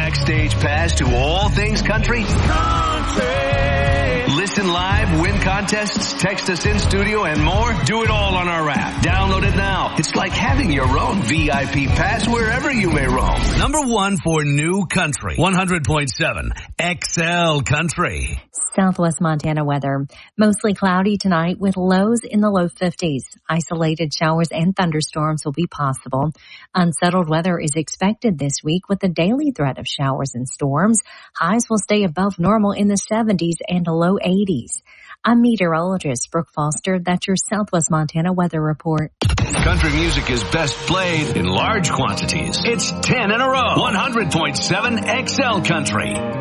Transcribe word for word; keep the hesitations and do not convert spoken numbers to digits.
backstage pass to all things country? Country. Listen live, win contests, text us in studio, and more? Do it all on our app. Download it now. It's like having your own V I P pass wherever you may roam. Number one for new country. one hundred point seven X L Country. Southwest Montana weather. Mostly cloudy tonight with lows in the low fifties. Isolated showers and thunderstorms will be possible. Unsettled weather is expected this week with a daily threat of showers and storms. Highs will stay above normal in the seventies and low eighties. I'm meteorologist Brooke Foster. That's your Southwest Montana weather report. Country music is best played in large quantities. It's ten in a row. one hundred point seven X L Country.